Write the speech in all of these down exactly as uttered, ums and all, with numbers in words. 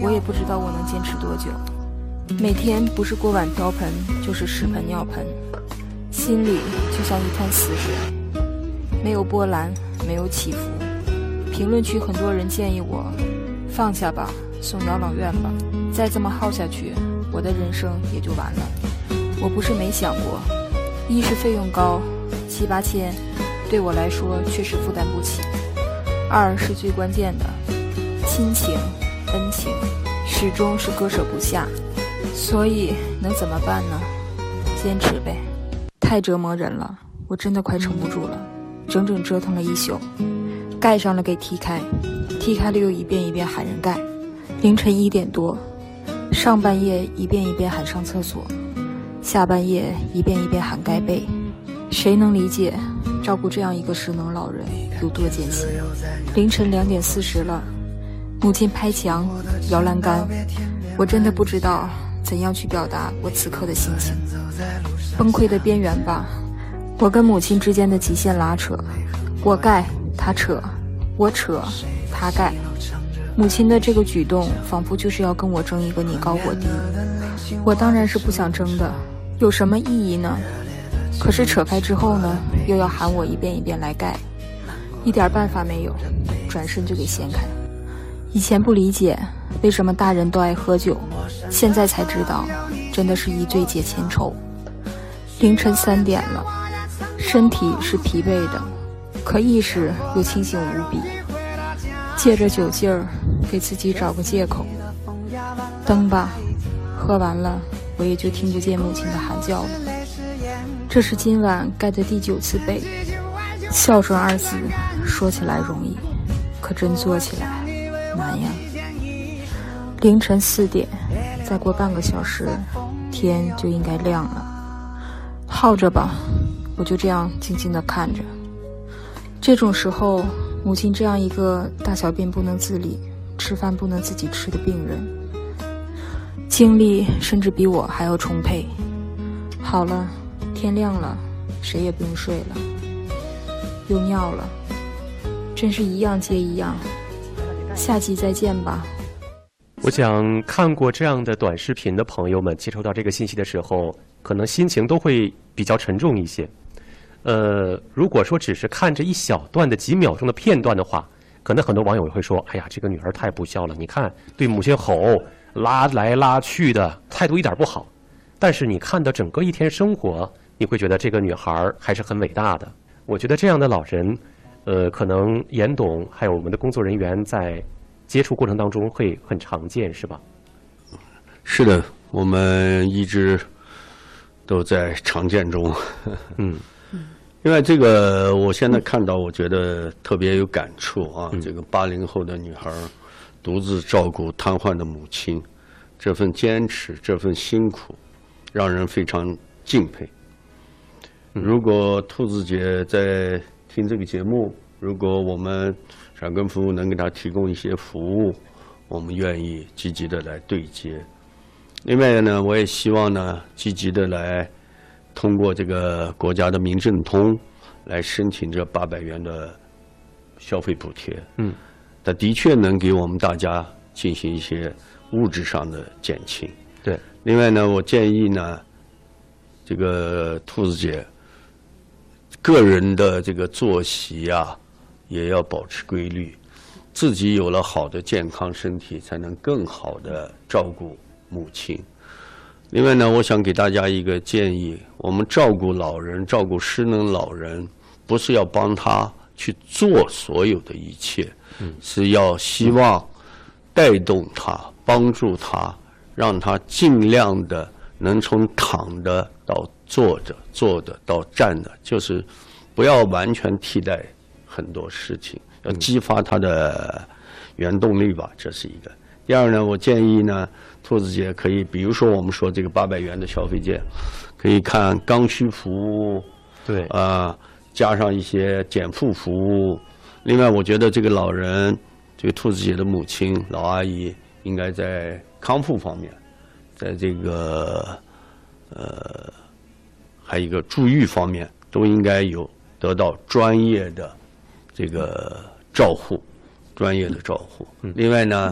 我也不知道我能坚持多久。每天不是锅碗瓢盆，就是屎盆尿盆，心里就像一滩死水，没有波澜，没有起伏。评论区很多人建议我放下吧，送养老院吧，再这么耗下去，我的人生也就完了。我不是没想过，一是费用高，七八千对我来说确实负担不起；二是最关键的，亲情恩情始终是割舍不下。所以能怎么办呢？坚持呗。太折磨人了，我真的快撑不住了，整整折腾了一宿。盖上了给踢开，踢开了又一遍一遍喊人盖。凌晨一点多，上半夜一遍一遍喊上厕所，下半夜一遍一遍喊盖被。谁能理解照顾这样一个失能老人有多艰辛？凌晨两点四十了，母亲拍墙摇栏杆，我真的不知道怎样去表达我此刻的心情。崩溃的边缘吧，我跟母亲之间的极限拉扯，我盖他扯，我扯他盖。母亲的这个举动仿佛就是要跟我争一个你高我低，我当然是不想争的，有什么意义呢？可是扯开之后呢，又要喊我一遍一遍来盖，一点办法没有，转身就给掀开。以前不理解为什么大人都爱喝酒，现在才知道真的是一醉解千愁。凌晨三点了，身体是疲惫的，可意识又清醒无比，借着酒劲儿给自己找个借口，灯吧，喝完了我也就听不见母亲的喊叫了。这是今晚盖的第九次被，孝顺二字说起来容易，可真做起来难呀。凌晨四点，再过半个小时天就应该亮了。耗着吧，我就这样静静地看着。这种时候，母亲这样一个大小便不能自理，吃饭不能自己吃的病人，精力甚至比我还要充沛。好了，天亮了，谁也不用睡了。又尿了，真是一样接一样。下集再见吧。 我想看过这样的短视频的朋友们接收到这个信息的时候，可能心情都会比较沉重一些。呃，如果说只是看着一小段的几秒钟的片段的话，可能很多网友会说，哎呀，这个女儿太不孝了，你看对母亲吼，拉来拉去的，态度一点不好。但是你看到整个一天生活，你会觉得这个女孩还是很伟大的。我觉得这样的老人，呃，可能严董还有我们的工作人员在接触过程当中会很常见，是吧？ 是的，我们一直都在常见中。 嗯， 因为这个，我现在看到，我觉得特别有感触啊。 嗯、 这个八零后的女孩独自照顾瘫痪的母亲，这份坚持，这份辛苦，让人非常敬佩。如果兔子姐在听这个节目，如果我们闪根服务能给她提供一些服务，我们愿意积极的来对接。另外呢，我也希望呢，积极的来通过这个国家的民政通来申请这八百元的消费补贴。 嗯， 它的确能给我们大家进行一些物质上的减轻。 对。 另外呢，我建议呢，这个兔子姐个人的这个作息啊，也要保持规律，自己有了好的健康身体，才能更好的照顾母亲。另外呢，我想给大家一个建议，我们照顾老人，照顾失能老人，不是要帮他去做所有的一切， 嗯、 是要希望带动他，帮助他，让他尽量的能从躺的到坐着，坐着到站的，就是不要完全替代很多事情，要激发他的原动力吧，这是一个。第二呢，我建议呢，兔子姐可以，比如说我们说这个八百元的消费券，可以看刚需服务， 对， 啊、呃，加上一些减负服务。另外，我觉得这个老人，这个兔子姐的母亲老阿姨，应该在康复方面，在这个呃，还有一个住院方面，都应该有得到专业的这个照护，专业的照护。另外呢，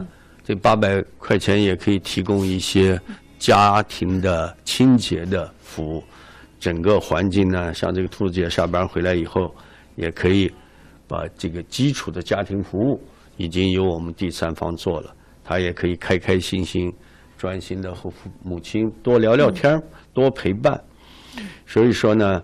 这八百块钱也可以提供一些家庭的清洁的服务，整个环境呢，像这个兔子姐下班回来以后，也可以把这个基础的家庭服务已经由我们第三方做了，她也可以开开心心、专心的和母亲多聊聊天，多陪伴。所以说呢，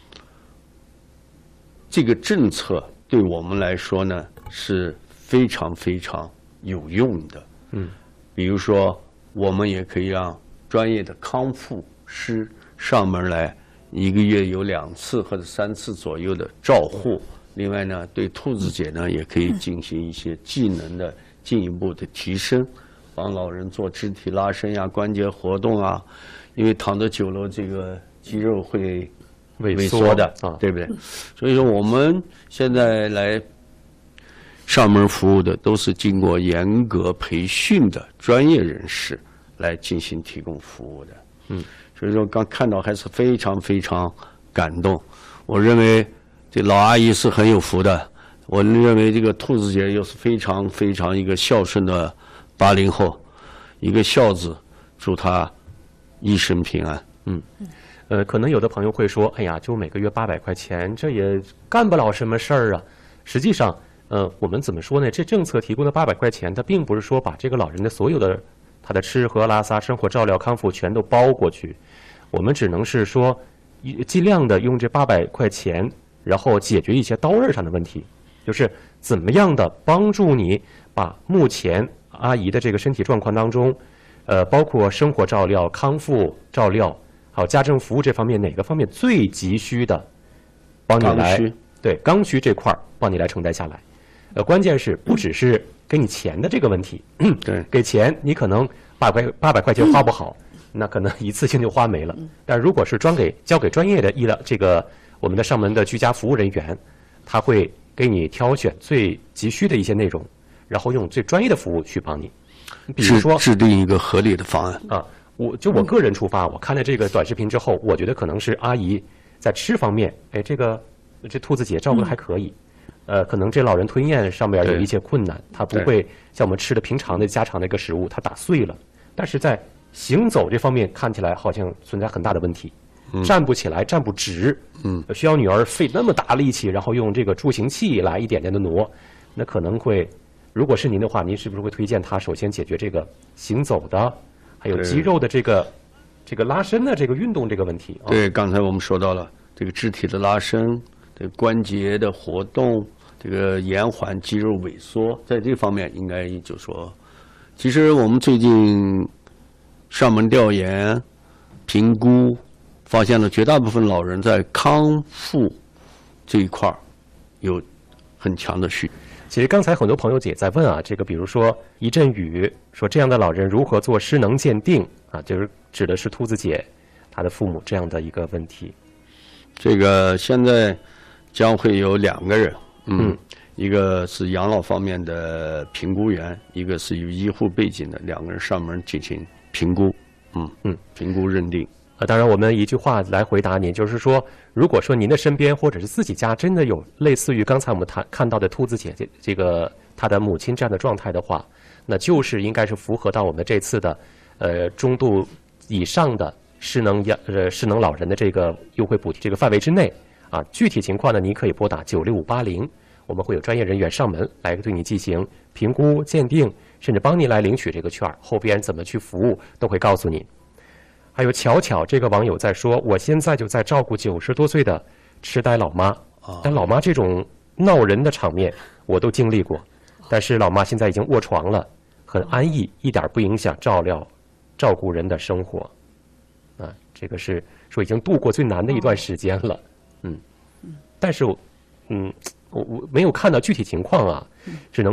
这个政策对我们来说呢是非常非常有用的。 嗯， 比如说，我们也可以让专业的康复师上门来，一个月有两次或者三次左右的照护。另外呢，对兔子姐呢也可以进行一些技能的进一步的提升，帮老人做肢体拉伸呀、关节活动啊。因为躺得久了，这个肌肉会萎缩的啊，对不对？所以说，我们现在来上门服务的都是经过严格培训的专业人士来进行提供服务的。 嗯， 所以说刚看到还是非常非常感动。我认为这老阿姨是很有福的，我认为这个兔子姐又是非常非常一个孝顺的八零后，一个孝子，祝她一生平安。 嗯，呃，可能有的朋友会说，哎呀，就每个月八百块钱，这也干不了什么事儿啊。实际上，呃，我们怎么说呢？这政策提供的八百块钱，它并不是说把这个老人的所有的他的吃喝拉撒、生活照料、康复全都包过去。我们只能是说，尽量的用这八百块钱，然后解决一些刀刃上的问题，就是怎么样的帮助你把目前阿姨的这个身体状况当中，呃，包括生活照料、康复照料，还有家政服务这方面哪个方面最急需的，帮你来对刚需这块儿帮你来承担下来。呃，关键是不只是给你钱的这个问题， 对， 给钱你可能八百八百块钱花不好，那可能一次性就花没了。但如果是专给交给专业的医疗这个我们的上门的居家服务人员，他会给你挑选最急需的一些内容，然后用最专业的服务去帮你。比如说制定一个合理的方案啊，我就我个人出发，我看了这个短视频之后，我觉得可能是阿姨在吃方面，哎，这个这兔子姐照顾的还可以。呃，可能这老人吞咽上面有一些困难，他不会像我们吃的平常的家常的一个食物，他打碎了。但是在行走这方面看起来好像存在很大的问题，嗯、站不起来，站不直， 嗯， 需要女儿费那么大力气，然后用这个助行器来一点点的挪，那可能会，如果是您的话，您是不是会推荐他首先解决这个行走的，还有肌肉的这个这个拉伸的这个运动这个问题？ 对，哦、刚才我们说到了这个肢体的拉伸，这个关节的活动。这个延缓肌肉萎缩，在这方面应该就说，其实我们最近上门调研、评估，发现了绝大部分老人在康复这一块有很强的需求。 其实刚才很多朋友也在问啊，这个比如说一阵雨，说这样的老人如何做失能鉴定啊，就是指的是兔子姐她的父母这样的一个问题。 这个现在将会有两个人。嗯，一个是养老方面的评估员，一个是有医护背景的，两个人上门进行评估，嗯嗯，评估认定。 呃，当然我们一句话来回答您，就是说，如果说您的身边或者是自己家真的有类似于刚才我们谈看到的兔子姐这这个她的母亲这样的状态的话，那就是应该是符合到我们这次的呃中度以上的失能养呃失能老人的这个优惠补贴这个范围之内。啊，具体情况呢，您可以拨打九六五八零，我们会有专业人员上门来对你进行评估、鉴定，甚至帮你来领取这个券儿，后边怎么去服务都会告诉你。还有巧巧这个网友在说，我现在就在照顾九十多岁的痴呆老妈，但老妈这种闹人的场面我都经历过，但是老妈现在已经卧床了，很安逸，一点不影响照料、照顾人的生活。啊，这个是说已经度过最难的一段时间了。嗯，但是我，嗯，我我没有看到具体情况啊，只能。